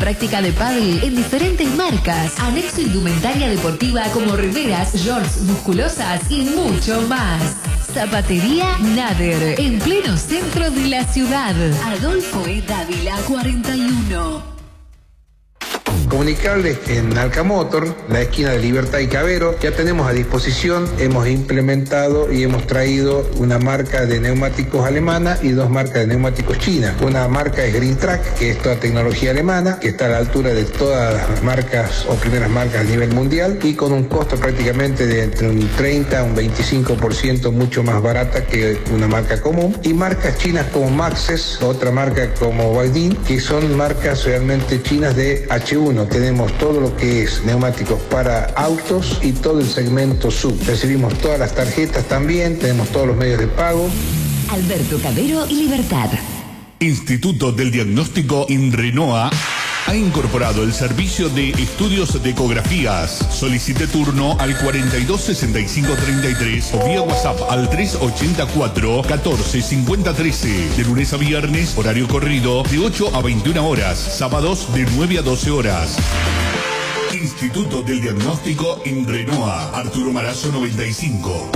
práctica de pádel en diferentes marcas. Anexo indumentaria deportiva como remeras, shorts, musculosas y mucho más. Zapatería Nader, en pleno centro de la ciudad. Adolfo E. Dávila, 41. Comunicarles que en Alcamotor, la esquina de Libertad y Cavero, ya tenemos a disposición, hemos implementado y hemos traído una marca de neumáticos alemana y dos marcas de neumáticos chinas. Una marca es Green Track, que es toda tecnología alemana, que está a la altura de todas las marcas o primeras marcas a nivel mundial y con un costo prácticamente de entre un 30 a un 25% mucho más barata que una marca común. Y marcas chinas como Maxxis, otra marca como Baidin, que son marcas realmente chinas de H1. Tenemos todo lo que es neumáticos para autos y todo el segmento sub. Recibimos todas las tarjetas también, tenemos todos los medios de pago. Alberto Cabero y Libertad. Instituto del Diagnóstico INRENOA ha incorporado el servicio de estudios de ecografías. Solicite turno al 426533 o vía WhatsApp al 384 14 50 13. De lunes a viernes, horario corrido de 8 a 21 horas. Sábados de 9 a 12 horas. Instituto del Diagnóstico INRENOA. Arturo Marazo 95.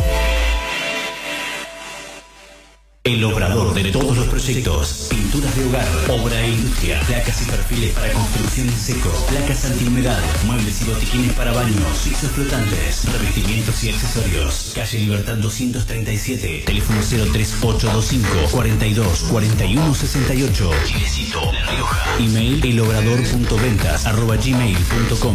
El obrador de todos los proyectos, pinturas de hogar, obra e industria, placas y perfiles para construcción en seco, placas antihumedad, muebles y botiquines para baños, pisos flotantes, revestimientos y accesorios. Calle Libertad 237, teléfono 03825 42 41 68. Chilecito, La Rioja. Email elobrador.ventas@gmail.com.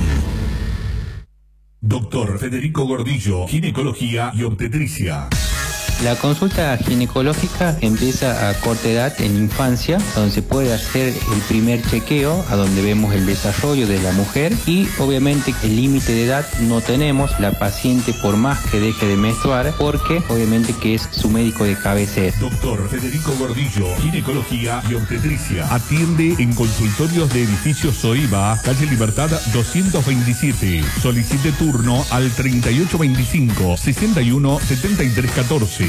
Doctor Federico Gordillo, ginecología y obstetricia. La consulta ginecológica empieza a corta edad en infancia, donde se puede hacer el primer chequeo, a donde vemos el desarrollo de la mujer y obviamente el límite de edad no tenemos, la paciente por más que deje de menstruar, porque obviamente que es su médico de cabecera. Doctor Federico Gordillo, ginecología y obstetricia. Atiende en consultorios de edificio Soiba, calle Libertad 227. Solicite turno al 3825 61 73 14.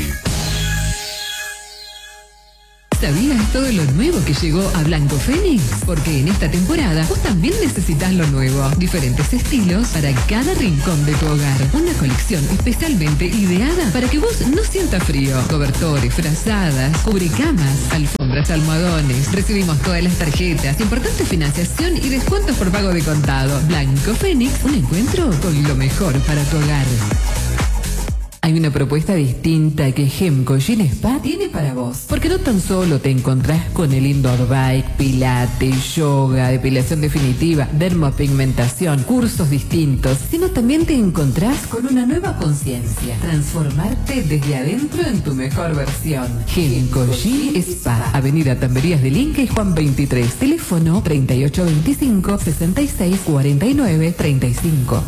¿Sabías todo lo nuevo que llegó a Blanco Fénix? Porque en esta temporada vos también necesitas lo nuevo. Diferentes estilos para cada rincón de tu hogar. Una colección especialmente ideada para que vos no sientas frío. Cobertores, frazadas, cubrecamas, alfombras, almohadones. Recibimos todas las tarjetas, importante financiación y descuentos por pago de contado. Blanco Fénix, un encuentro con lo mejor para tu hogar. Hay una propuesta distinta que Hemco Gym Spa tiene para vos. Porque no tan solo te encontrás con el indoor bike, pilates, yoga, depilación definitiva, dermopigmentación, cursos distintos, sino también te encontrás con una nueva conciencia. Transformarte desde adentro en tu mejor versión. Hemco Gym Spa, Avenida Tamberías del Inca y Juan 23. Teléfono 3825 66 49 35.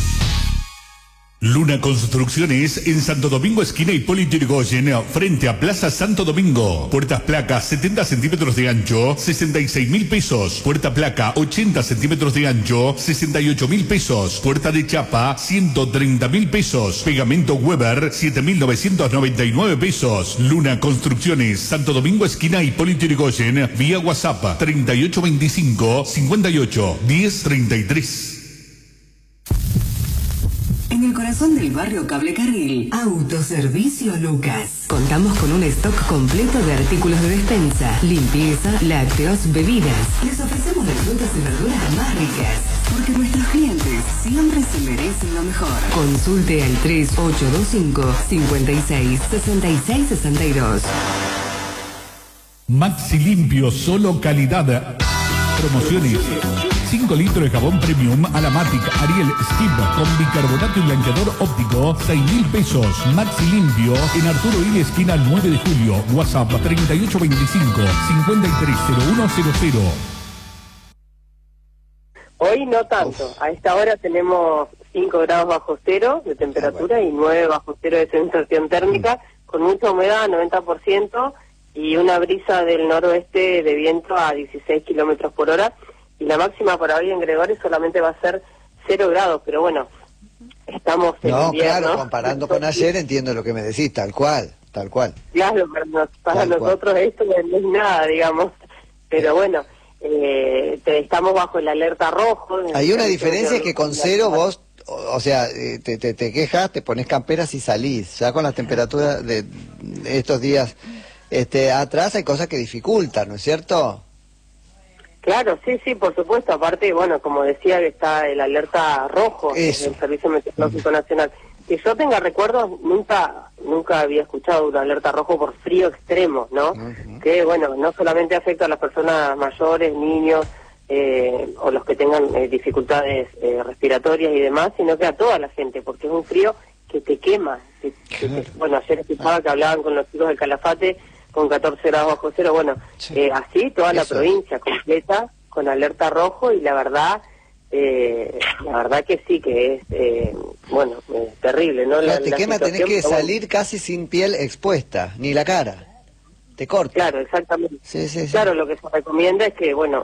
Luna Construcciones en Santo Domingo, esquina Hipólito Yrigoyen, frente a Plaza Santo Domingo. Puertas placas 70 centímetros de ancho, 66.000 pesos. Puerta placa 80 centímetros de ancho, 68.000 pesos. Puerta de chapa 130.000 pesos. Pegamento Weber 7.999 pesos. Luna Construcciones, Santo Domingo, esquina Hipólito Yrigoyen, vía WhatsApp 3825 58 1033. En el corazón del barrio Cable Carril, Autoservicio Lucas. Contamos con un stock completo de artículos de despensa, limpieza, lácteos, bebidas. Les ofrecemos las frutas y verduras más ricas, porque nuestros clientes siempre se merecen lo mejor. Consulte al 3825 56 66 62. Maxi Limpio, solo calidad. Promociones. 5 litros de jabón premium Alamatic Ariel Skip con bicarbonato y blanqueador óptico, 6.000 pesos. Maxi Limpio en Arturo Ile, esquina 9 de julio. WhatsApp 3825 530100. Hoy no tanto. A esta hora tenemos 5 grados bajo cero de temperatura y 9 bajo cero de sensación térmica, con mucha humedad, 90%, y una brisa del noroeste de viento a 16 kilómetros por hora. Y la máxima para hoy en Gregorio solamente va a ser 0 grados, pero bueno, estamos en invierno. Claro, comparando con ayer entiendo lo que me decís, tal cual. Claro, para nosotros esto no es nada, digamos. Pero bueno, estamos bajo el alerta rojo. Hay una diferencia, es que con 0 vos, o sea, te quejas, te pones camperas y salís. Ya con las temperaturas de estos días atrás hay cosas que dificultan, ¿no es cierto? Claro, sí, por supuesto. Aparte, bueno, como decía, que está el alerta rojo del Servicio Meteorológico Nacional. Que yo tenga recuerdos, nunca había escuchado una alerta rojo por frío extremo, ¿no? Que, bueno, no solamente afecta a las personas mayores, niños, o los que tengan dificultades respiratorias y demás, sino que a toda la gente, porque es un frío que te quema. Bueno, ayer escuchaba que hablaban con los chicos del Calafate con 14 grados bajo cero, bueno, así toda la provincia completa con alerta rojo, y la verdad que sí, que es, bueno, es terrible, ¿no? Te quema, tenés que salir casi sin piel expuesta, ni la cara. Te corta. Claro, exactamente. Sí. Claro, lo que se recomienda es que, bueno,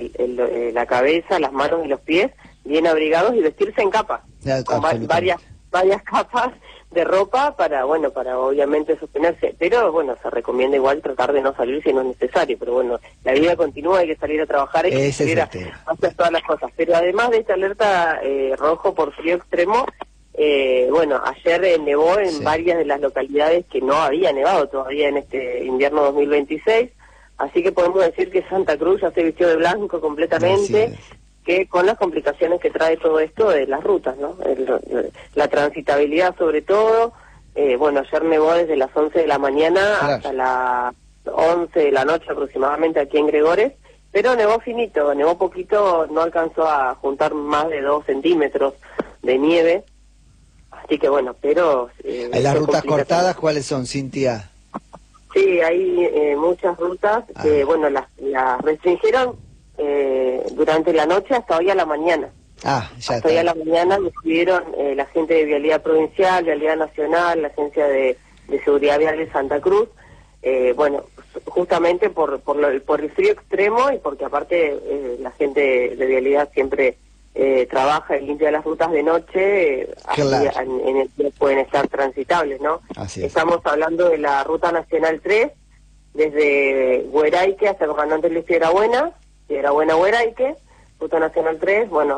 la cabeza, las manos y los pies bien abrigados y vestirse en capa, con varias capas de ropa para obviamente sostenerse, pero bueno, se recomienda igual tratar de no salir si no es necesario, pero bueno, la vida continúa, hay que salir a trabajar, hay que salir a hacer todas las cosas. Pero además de esta alerta rojo por frío extremo, bueno, ayer nevó en varias de las localidades que no había nevado todavía en este invierno 2026, así que podemos decir que Santa Cruz ya se vistió de blanco completamente, que con las complicaciones que trae todo esto de las rutas, ¿no? La transitabilidad sobre todo. Bueno, ayer nevó desde las 11 de la mañana hasta las 11 de la noche aproximadamente aquí en Gregores, pero nevó finito, nevó poquito, no alcanzó a juntar más de 2 centímetros de nieve, así que bueno, pero... ¿Las rutas cortadas cuáles son, Cintia? Sí, hay muchas rutas que, bueno, las restringieron durante la noche hasta hoy a la mañana. Hasta hoy a la mañana decidieron la gente de Vialidad Provincial, Vialidad Nacional, la Agencia de Seguridad Vial de Santa Cruz, bueno, justamente por el frío extremo y porque aparte la gente de Vialidad siempre trabaja y limpia las rutas de noche, en el que pueden estar transitables, ¿no? Estamos hablando de la Ruta Nacional 3, desde Hueraique hasta el Comandante Luis Piedrabuena-Hueraique, Ruta Nacional 3, bueno,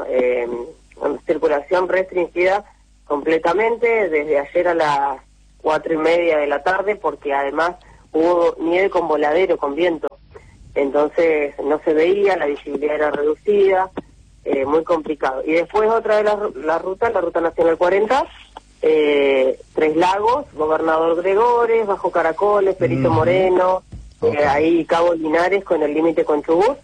circulación restringida completamente desde ayer a las 4:30 de la tarde, porque además hubo nieve con voladero, con viento, entonces no se veía, la visibilidad era reducida, muy complicado. Y después otra de las rutas, la Ruta Nacional 40, Tres Lagos, Gobernador Gregores, Bajo Caracoles, Perito Moreno, ahí Cabo Linares con el límite con Chubut.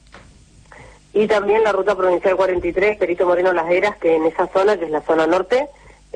Y también la Ruta Provincial 43, Perito Moreno Las Heras, que en esa zona, que es la zona norte,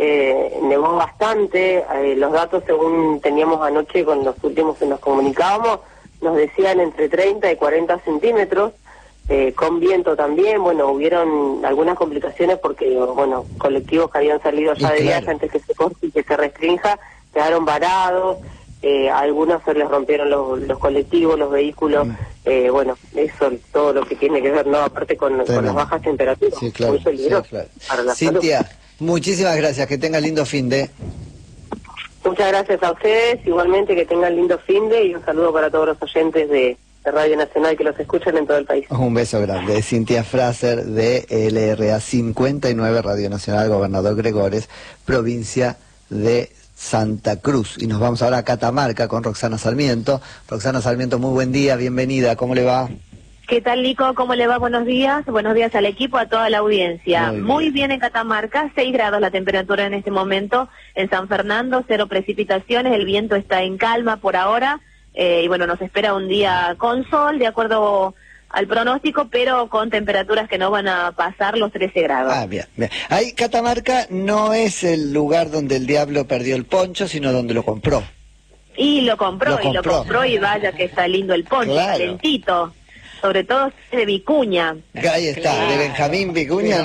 nevó bastante. Los datos, según teníamos anoche con los últimos que nos comunicábamos, nos decían entre 30 y 40 centímetros, con viento también. Bueno, hubieron algunas complicaciones porque, bueno, colectivos que habían salido ya de viaje antes que se corte y que se restrinja, quedaron varados. A algunos se les rompieron los colectivos, los vehículos, bueno, eso todo lo que tiene que ver, ¿no? Aparte con las bajas temperaturas, muy peligroso para la Cintia, salud. Muchísimas gracias, que tenga lindo fin de... Muchas gracias a ustedes, igualmente que tengan lindo fin de, y un saludo para todos los oyentes de Radio Nacional que los escuchan en todo el país. Un beso grande. Cintia Fraser de LRA 59, Radio Nacional, Gobernador Gregores, provincia de Santa Cruz. Y nos vamos ahora a Catamarca con Roxana Sarmiento. Roxana Sarmiento, muy buen día, bienvenida, ¿cómo le va? ¿Qué tal, Nico? ¿Cómo le va? Buenos días al equipo, a toda la audiencia. Muy bien en Catamarca, 6 grados la temperatura en este momento. En San Fernando, 0 precipitaciones, el viento está en calma por ahora. Y bueno, nos espera un día con sol, de acuerdo al pronóstico, pero con temperaturas que no van a pasar los 13 grados. Bien. Ahí Catamarca no es el lugar donde el diablo perdió el poncho, sino donde lo compró. Y lo compró, y vaya que está lindo el poncho, calentito. Sobre todo de vicuña. Ahí está, de Benjamín Vicuña,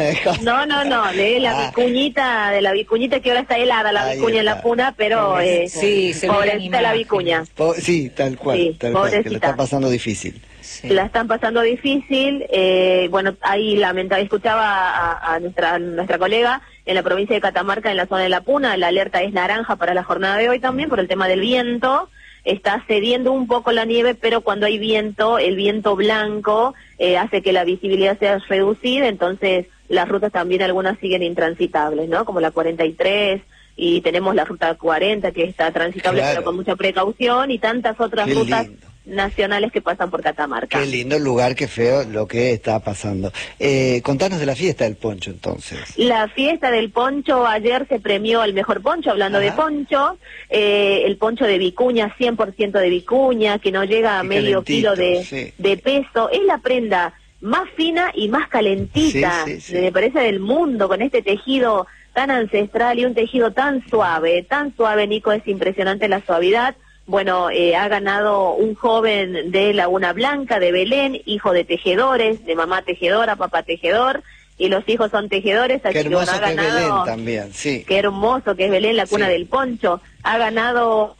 no, de la vicuñita que ahora está helada, la vicuña en la puna, pero pobrecita la vicuña. Sí, tal cual, que la está pasando difícil. La están pasando difícil, bueno, ahí escuchaba a nuestra colega en la provincia de Catamarca, en la zona de la Puna, la alerta es naranja para la jornada de hoy también, por el tema del viento. está cediendo un poco la nieve, pero cuando hay viento, el viento blanco hace que la visibilidad sea reducida, entonces las rutas también algunas siguen intransitables, ¿no? Como la 43, y tenemos la ruta 40 que está transitable, claro, pero con mucha precaución, y tantas otras rutas nacionales que pasan por Catamarca. Qué lindo el lugar, qué feo lo que está pasando. Contanos de la fiesta del poncho, entonces. La fiesta del poncho, ayer se premió el mejor poncho, hablando de poncho, el poncho de vicuña, 100% de vicuña, que no llega a medio kilo de peso. Es la prenda más fina y más calentita, me parece, del mundo, con este tejido tan ancestral y un tejido tan suave, Nico, es impresionante la suavidad. Bueno, ha ganado un joven de Laguna Blanca, de Belén, hijo de tejedores, de mamá tejedora, papá tejedor, y los hijos son tejedores, así que bueno, ha ganado, que es Belén también, qué hermoso que es Belén, la cuna del poncho. Ha ganado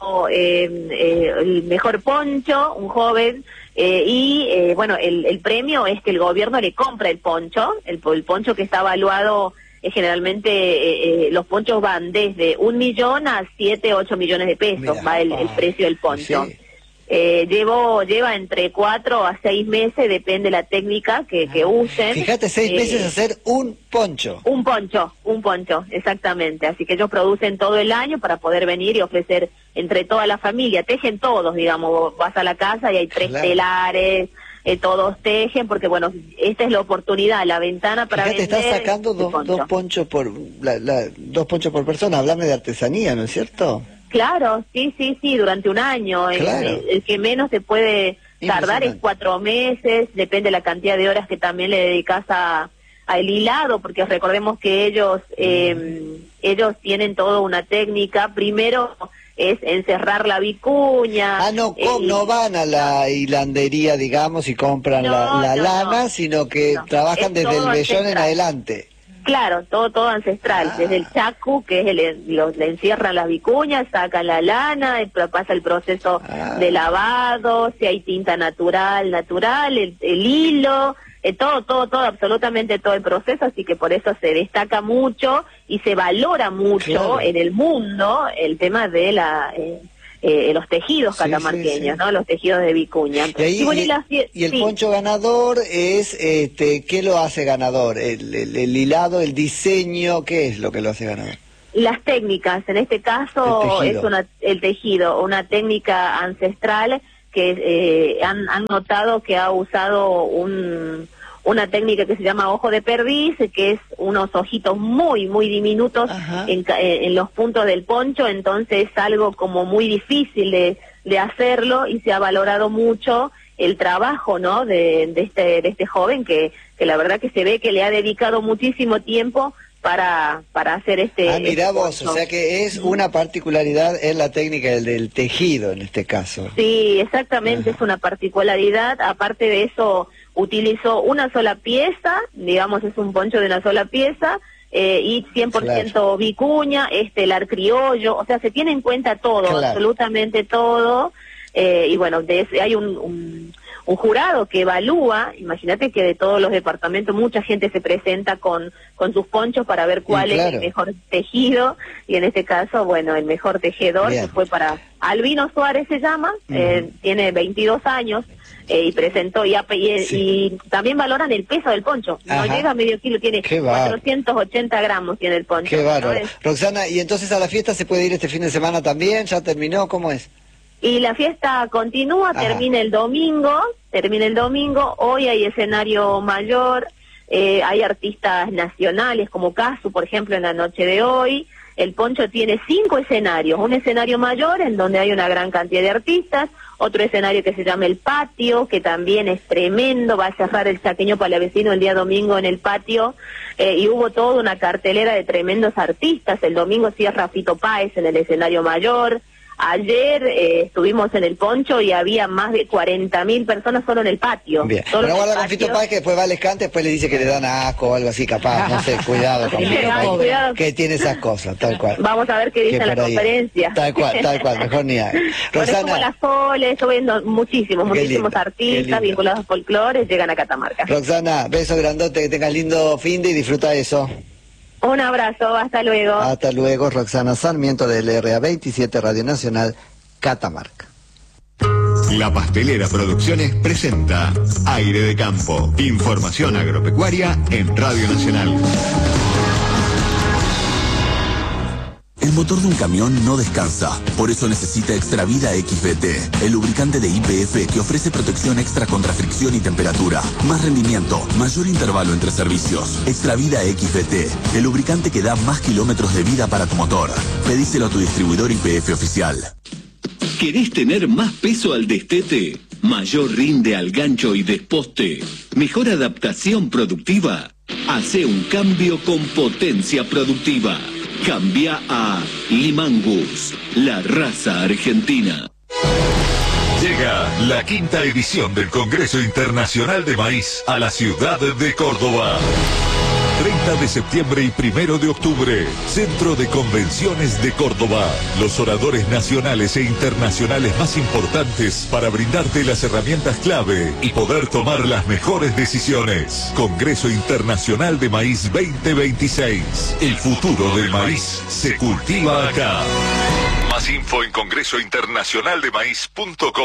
el mejor poncho, un joven, y bueno, el premio es que el gobierno le compra el poncho, el poncho que está evaluado. Generalmente los ponchos van desde 1 millón a 7, 8 millones de pesos. Mirá, va el precio del poncho. Lleva entre 4 a 6 meses, depende de la técnica que usen. Fíjate, 6 meses hacer un poncho. Un poncho, exactamente. Así que ellos producen todo el año para poder venir y ofrecer entre toda la familia. Tejen todos, digamos, vas a la casa y hay 3 telares. Todos tejen, porque bueno, esta es la oportunidad, la ventana para vender. Te estás sacando dos ponchos por persona, hablame de artesanía, ¿no es cierto? Claro, sí, durante un año. Claro. El que menos se puede tardar es 4 meses, depende de la cantidad de horas que también le dedicas a el hilado, porque recordemos que ellos tienen toda una técnica. Primero es encerrar la vicuña. No van a la hilandería, digamos, y compran la lana, sino que trabajan desde el vellón en adelante. Claro, todo ancestral, desde el chacu, que es le encierran las vicuñas, sacan la lana, pasa el proceso de lavado, si hay tinta natural, el hilo, todo, absolutamente todo el proceso, así que por eso se destaca mucho y se valora mucho en el mundo el tema de los tejidos catamarqueños, ¿no? Los tejidos de vicuña. Y el poncho ganador es, ¿qué lo hace ganador? El hilado, el diseño, ¿qué es lo que lo hace ganador? Las técnicas, en este caso es el tejido, una técnica ancestral que han notado que ha usado una técnica que se llama ojo de perdiz, que es unos ojitos muy diminutos en los puntos del poncho, entonces es algo como muy difícil de hacerlo, y se ha valorado mucho el trabajo, ¿no?, de este joven que la verdad que se ve que le ha dedicado muchísimo tiempo para hacer mirá vos, o sea que es una particularidad en la técnica del tejido en este caso. Sí, exactamente, es una particularidad. Aparte de eso, utilizó una sola pieza, digamos, es un poncho de una sola pieza, y 100% vicuña, telar criollo, o sea, se tiene en cuenta todo, absolutamente todo, y bueno, hay un jurado que evalúa. Imagínate que de todos los departamentos mucha gente se presenta con sus ponchos para ver cuál es el mejor tejido, y en este caso, bueno, el mejor tejedor que fue para Albino Suárez, se llama, tiene 22 años, y presentó, y también valoran el peso del poncho. No llega a medio kilo, tiene 480 gramos tiene el poncho. Qué bárbaro. Roxana, ¿y entonces a la fiesta se puede ir este fin de semana también? ¿Ya terminó? ¿Cómo es? Y la fiesta continúa, termina el domingo, hoy hay escenario mayor, hay artistas nacionales como Casu, por ejemplo, en la noche de hoy. El poncho tiene 5 escenarios, un escenario mayor en donde hay una gran cantidad de artistas, otro escenario que se llama El Patio, que también es tremendo, va a cerrar el Chaqueño Palavecino el día domingo en el patio, y hubo toda una cartelera de tremendos artistas. El domingo cierra Fito Páez en el escenario mayor. Ayer estuvimos en el poncho y había más de 40.000 personas solo en el patio. Bien, pero guarda con Fito Páez, que después va al escante, después le dice que le dan asco o algo así, capaz, no sé, cuidado con cuidado, que tiene esas cosas, tal cual. Vamos a ver qué dice la conferencia. Tal cual, mejor ni hay. Roxana, como la Sole, estoy viendo muchísimos artistas vinculados al folclore, llegan a Catamarca. Roxana, beso grandote, que tengas lindo fin de y disfruta eso. Un abrazo, hasta luego. Hasta luego, Roxana Sarmiento del LRA 27 Radio Nacional, Catamarca. La Pastelera Producciones presenta Aire de Campo. Información agropecuaria en Radio Nacional. El motor de un camión no descansa, por eso necesita Extravida XVT, el lubricante de YPF que ofrece protección extra contra fricción y temperatura, más rendimiento, mayor intervalo entre servicios. Extravida XVT, el lubricante que da más kilómetros de vida para tu motor. Pedíselo a tu distribuidor YPF oficial. ¿Querés tener más peso al destete? ¿Mayor rinde al gancho y desposte? ¿Mejor adaptación productiva? Hace un cambio con potencia productiva. Cambia a Limangus, la raza argentina. Llega la 5ª edición del Congreso Internacional de Maíz a la ciudad de Córdoba. 30 de septiembre y 1 de octubre, Centro de Convenciones de Córdoba. Los oradores nacionales e internacionales más importantes para brindarte las herramientas clave y poder tomar las mejores decisiones. Congreso Internacional de Maíz 2026. El futuro del maíz se cultiva acá. Más info en congresointernacionaldemaíz.com.